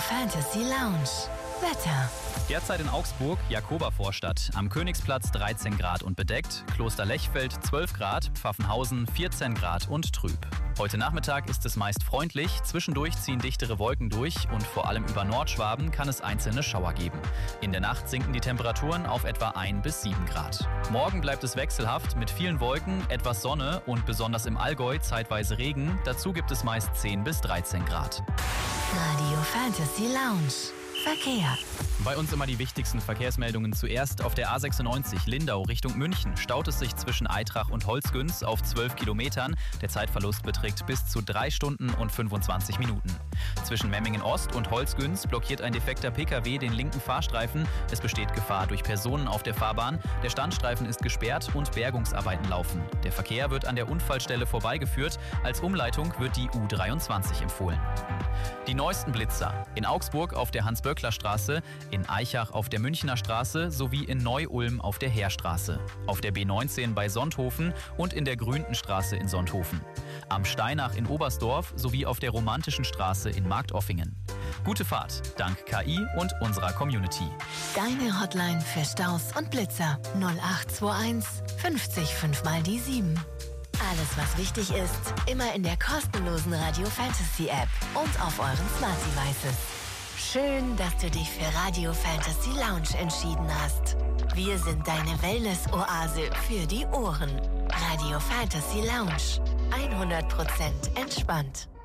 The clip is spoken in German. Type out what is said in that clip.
Fantasy Lounge. Wetter. Derzeit in Augsburg, Jakobervorstadt. Am Königsplatz 13 Grad und bedeckt, Kloster Lechfeld 12 Grad, Pfaffenhausen 14 Grad und trüb. Heute Nachmittag ist es meist freundlich, zwischendurch ziehen dichtere Wolken durch und vor allem über Nordschwaben kann es einzelne Schauer geben. In der Nacht sinken die Temperaturen auf etwa 1 bis 7 Grad. Morgen bleibt es wechselhaft mit vielen Wolken, etwas Sonne und besonders im Allgäu zeitweise Regen. Dazu gibt es meist 10 bis 13 Grad. Radio Fantasy Lounge. Verkehr. Bei uns immer die wichtigsten Verkehrsmeldungen zuerst. Auf der A96 Lindau Richtung München staut es sich zwischen Eitrach und Holzgünz auf 12 Kilometern. Der Zeitverlust beträgt bis zu 3 Stunden und 25 Minuten. Zwischen Memmingen Ost und Holzgünz blockiert ein defekter Pkw den linken Fahrstreifen. Es besteht Gefahr durch Personen auf der Fahrbahn. Der Standstreifen ist gesperrt und Bergungsarbeiten laufen. Der Verkehr wird an der Unfallstelle vorbeigeführt. Als Umleitung wird die U23 empfohlen. Die neuesten Blitzer. In Augsburg auf der Hans-Böckler-Straße, in Aichach auf der Münchner Straße sowie in Neu-Ulm auf der Heerstraße, auf der B19 bei Sonthofen und in der Grüntenstraße in Sonthofen, am Steinach in Oberstdorf sowie auf der Romantischen Straße in Marktoffingen. Gute Fahrt, dank KI und unserer Community. Deine Hotline für Staus und Blitzer 0821 50 5 mal die 7. Alles, was wichtig ist, immer in der kostenlosen Radio Fantasy App und auf euren Smart Devices. Schön, dass du dich für Radio Fantasy Lounge entschieden hast. Wir sind deine Wellness-Oase für die Ohren. Radio Fantasy Lounge. 100% entspannt.